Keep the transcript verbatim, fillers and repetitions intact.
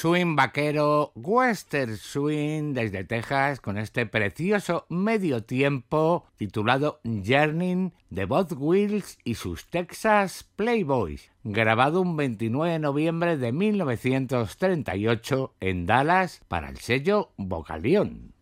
swing vaquero, western swing desde Texas con este precioso medio tiempo titulado Yearning de Bob Wills y sus Texas Playboys, grabado un veintinueve de noviembre de mil novecientos treinta y ocho en Dallas para el sello Vocalion.